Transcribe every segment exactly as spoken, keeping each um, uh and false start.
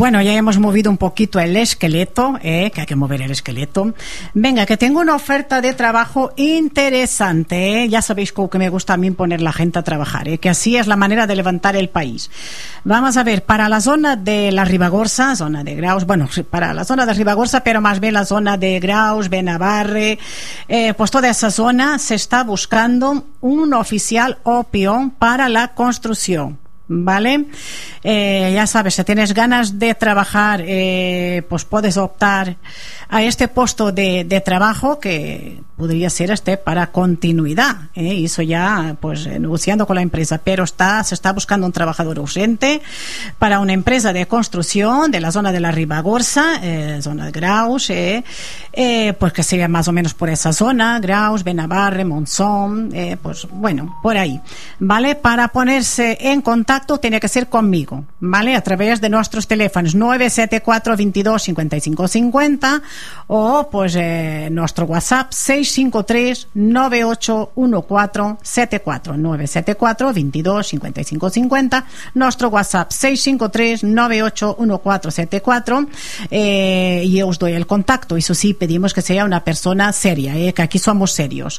Bueno, ya hemos movido un poquito el esqueleto, eh, que hay que mover el esqueleto. Venga, que tengo una oferta de trabajo interesante, eh. Ya sabéis cómo que me gusta a mí poner la gente a trabajar, eh, que así es la manera de levantar el país. Vamos a ver, para la zona de la Ribagorza, zona de Graus, bueno, para la zona de Ribagorza, pero más bien la zona de Graus, Benabarre, eh, pues toda esa zona se está buscando un oficial o peón para la construcción. ¿Vale? Eh, ya sabes, si tienes ganas de trabajar, eh, pues puedes optar a este puesto de, de trabajo que podría ser este para continuidad, ¿eh? Y eso ya, pues, negociando con la empresa, pero está, se está buscando un trabajador urgente para una empresa de construcción de la zona de la Ribagorza, eh, zona de Graus, eh, eh, pues que sea más o menos por esa zona, Graus, Benabarre, Monzón, eh, pues bueno, por ahí, ¿vale? Para ponerse en contacto tiene que ser conmigo, ¿vale? A través de nuestros teléfonos nueve siete cuatro, veintidós, cincuenta y cinco cincuenta o pues eh, nuestro WhatsApp seis cinco tres, nueve ocho uno cuatro siete cuatro, nueve siete cuatro, veintidós, cincuenta y cinco cincuenta, nuestro WhatsApp seis cinco tres, nueve ocho uno cuatro siete cuatro, eh, y os doy el contacto. Eso sí, pedimos que sea una persona seria, eh, que aquí somos serios.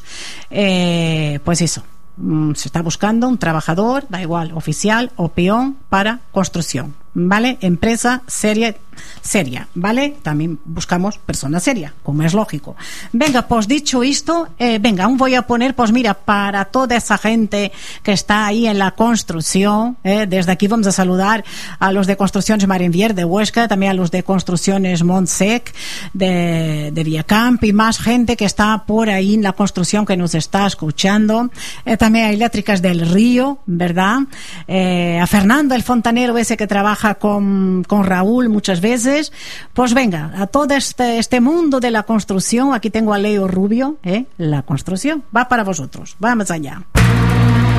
Eh, pues eso. Se está buscando un trabajador, da igual, oficial o peón para construcción, ¿vale? Empresa seria, seria, ¿vale? También buscamos persona seria, como es lógico. Venga, pues dicho esto, eh, venga, aún voy a poner, pues mira, para toda esa gente que está ahí en la construcción, eh, desde aquí vamos a saludar a los de Construcciones Marinvier de Huesca, también a los de Construcciones Montsec de, de Villacamp y más gente que está por ahí en la construcción que nos está escuchando. Eh, también a Eléctricas del Río, ¿verdad? Eh, a Fernando, el fontanero ese que trabaja con, con Raúl muchas veces. Pues venga, a todo este, este mundo de la construcción, aquí tengo a Leo Rubio, ¿eh? La construcción va para vosotros. Vamos allá.